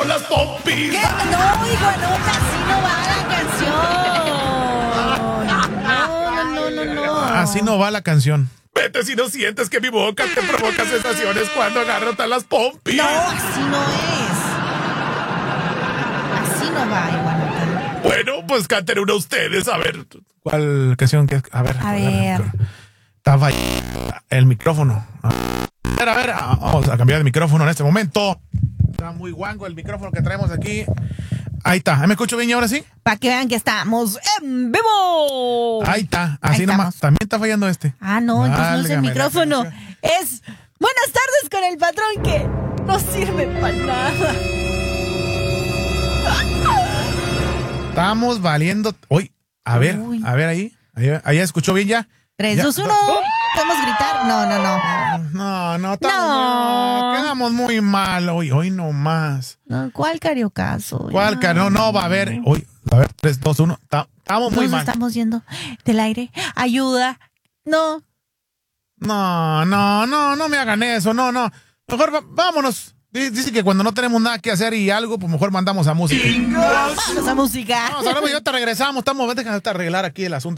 agarró las pompis. ¿Qué? No, hijo, no, así no va la canción. No. Así no va la canción. Vete si no sientes que mi boca te provoca sensaciones cuando agarro las pompis. No, así no es. Así no va, Iguanota. Bueno, pues canten una ustedes, a ver. ¿Cuál canción? A ver. Estaba ahí el micrófono. A ver, vamos a cambiar de micrófono en este momento. Está muy guango el micrófono que traemos aquí. Ahí está. ¿Me escucho bien y ahora sí? Para que vean que estamos en vivo. Ahí está. Así Ahí nomás. estamos. También está fallando este. Ah, no, entonces no es el Válgame la micrófono. canción. Es buenas tardes con el patrón que no sirve para nada. Estamos valiendo. Uy, a ver ahí. Ahí escuchó bien ya. 3, 2, 1. ¿Podemos gritar? No. No, quedamos muy mal hoy no más. No, ¿cuál cariocazo? ¿Cuál no va a haber? Hoy, a ver, 3, 2, 1. Estamos muy Nos mal. estamos yendo del aire. Ayuda. No. No me hagan eso, no. Mejor vámonos. Dice que cuando no tenemos nada que hacer y algo, pues mejor mandamos a música. Vamos a música. Vamos, ahora ya te regresamos. Déjame arreglar aquí el asunto.